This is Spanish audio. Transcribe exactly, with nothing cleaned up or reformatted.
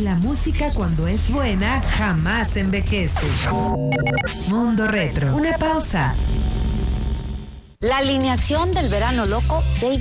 La música cuando es buena jamás envejece. Mundo Retro. Una pausa. La alineación del verano loco, Dave